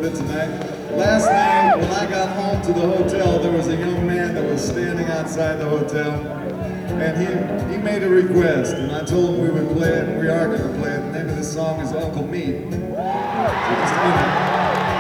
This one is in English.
bit tonight. Last night, when I got home to the hotel, there was a young man that was standing outside the hotel, and he made a request, and I told him we would play it, and we are going to play it. The name of the song is Uncle Meat.